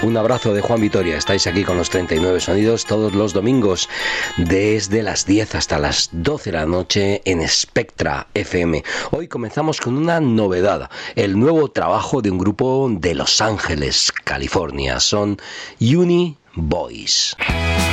Un abrazo de Juan Vitoria. Estáis aquí con los 39 sonidos todos los domingos desde las 10 hasta las 12 de la noche en Spectra FM. Hoy comenzamos con una novedad, el nuevo trabajo de un grupo de Los Ángeles, California. Son Uni Boys.